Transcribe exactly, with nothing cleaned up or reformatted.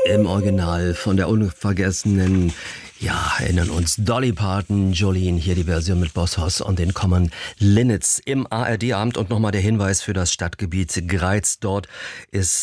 Im Original von der unvergessenen, ja, erinnern uns, Dolly Parton, Jolene, hier die Version mit Boss Hoss und den Common Linnets im A R D-Abend. Und nochmal der Hinweis für das Stadtgebiet Greiz. Dort ist